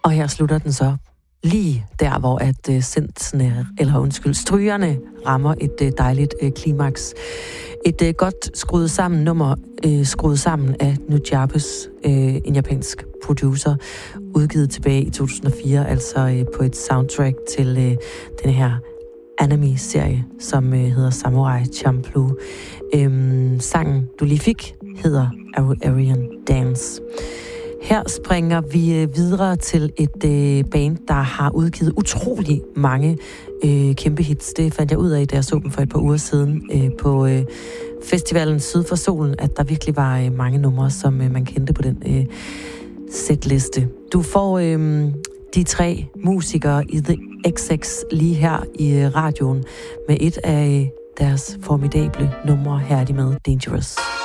Og her slutter den så lige der, hvor strygerne rammer et dejligt klimaks. Et godt skruet sammen nummer, skruet sammen af Nujabes, en japansk producer, udgivet tilbage i 2004, altså på et soundtrack til den her anime-serie, som hedder Samurai Champloo. Sangen, du lige fik, hedder Aryan Dance. Her springer vi videre til et band, der har udgivet utrolig mange kæmpe hits. Det fandt jeg ud af, da jeg så dem for et par uger siden på festivalen Syd for Solen, at der virkelig var mange numre, som man kendte på den setliste. Du får de 3 musikere i The XX lige her i radioen med et af deres formidable numre. Her er de med Dangerous.